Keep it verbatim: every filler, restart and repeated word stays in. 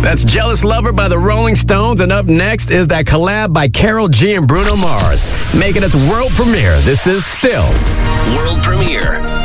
That's Jealous Lover by the Rolling Stones. And up next is that collab by Karol G and Bruno Mars. Making its world premiere. This is Still. World premiere.